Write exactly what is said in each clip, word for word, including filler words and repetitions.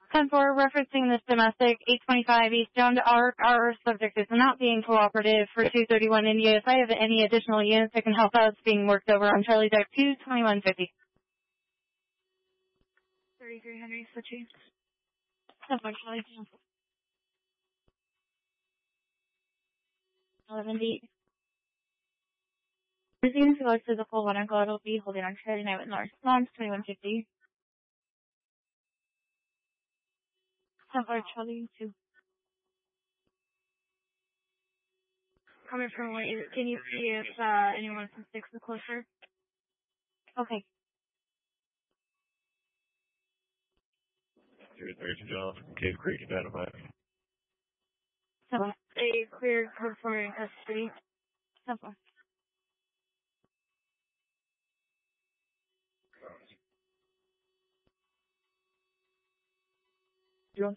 ten four, referencing this domestic, eight twenty-five East John to Arc. Our subject is not being cooperative for two thirty-one India. If I have any additional units that can help out, it's being worked over on Charlie Deck two twenty-one fifty. thirty-three Henry, switching. ten four, Charlie. eleven D. Proceeding to go to the full one uncle, it'll be holding on Charlie night with North Launch twenty-one fifty. ten four, Charlie two. Coming from White, can you see if uh, anyone from six is closer? Okay. two thirty John, Cave Creek, identified. ten four. A clear code for in custody. ten four. John.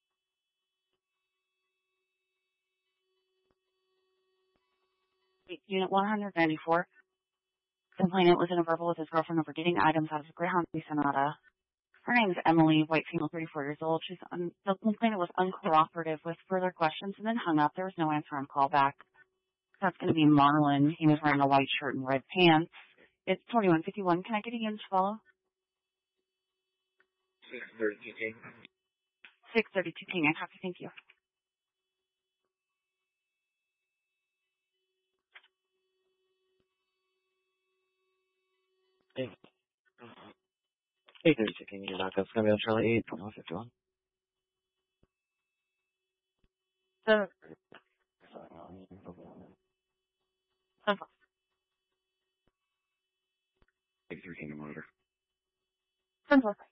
Unit one ninety-four. Complainant was in a verbal with his girlfriend over getting items out of the Greyhound Sonata. Her name is Emily, white female, thirty-four years old. She's un- the complainant was uncooperative with further questions and then hung up. There was no answer on callback. That's going to be Marlon. He was wearing a white shirt and red pants. It's twenty-one fifty-one. Can I get a unit to follow? six thirty-two King. six thirty-two King. I copy. Thank you. Hey. eight thirty-two King, you're back up. It's going to be on Charlie eight, twenty-one fifty-one. So, ten four. eighty-three King to monitor. ten four.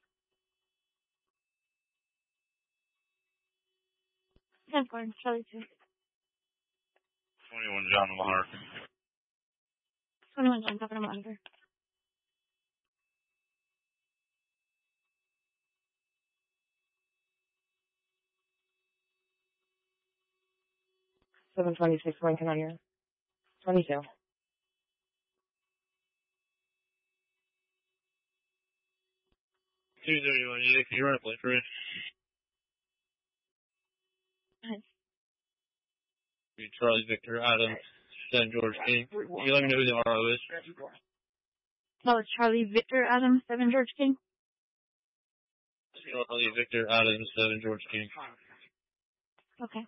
ten four, Charlie two. twenty-one John to monitor. twenty-one John, Governor Monitor. seven twenty-six Lincoln on your twenty-two. two thirty-one, you can run a play for me. Nice. Charlie Victor Adams, Saint George King. You let me know who the R O is. Well, it's Charlie Victor Adams, seven George King. Charlie Victor Adams, seven George King. Okay.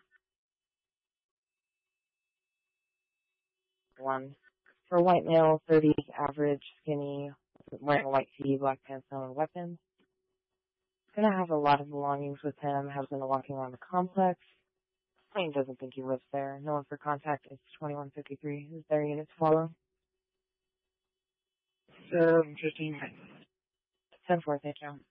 One. For white male, thirty, average, skinny, wearing a white tee, black pants, no weapons. Gonna have a lot of belongings with him, has been walking around the complex. Plane doesn't think he lives there. No one for contact. It's twenty-one fifty-three. Is there a unit to follow? seven fifteen. ten four, thank you.